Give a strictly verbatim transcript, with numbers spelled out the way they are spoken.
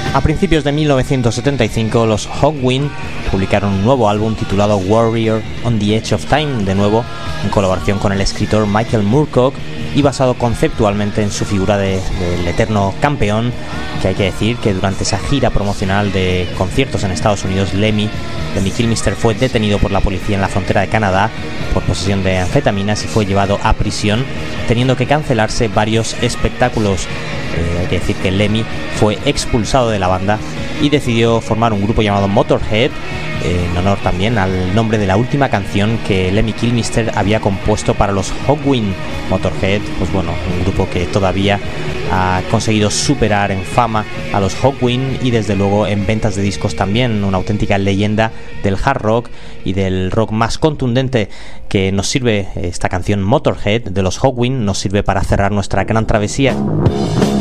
A principios de mil novecientos setenta y cinco, los Hawkwind publicaron un nuevo álbum titulado Warrior on the Edge of Time, de nuevo en colaboración con el escritor Michael Moorcock y basado conceptualmente en su figura de, del eterno campeón, que hay que decir que durante esa gira promocional de conciertos en Estados Unidos, Lemmy, Lemmy Kilmister fue detenido por la policía en la frontera de Canadá por posesión de anfetaminas y fue llevado a prisión, teniendo que cancelarse varios espectáculos. Eh, hay que decir que Lemmy fue expulsado de la banda y decidió formar un grupo llamado Motorhead, eh, en honor también al nombre de la última canción que Lemmy Kilmister había compuesto para los Hawkwind. Motorhead, pues bueno, un grupo que todavía ha conseguido superar en fama a los Hawkwind y desde luego en ventas de discos también, una auténtica leyenda del hard rock y del rock más contundente. Que nos sirve esta canción Motorhead de los Hawkwind, nos sirve para cerrar nuestra gran travesía.